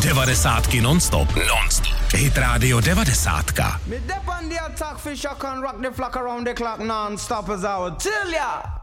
90 non-stop. Hit Radio 90. Me dep on the attack fish, I can rock the flock around the clock non-stop as I would tell ya.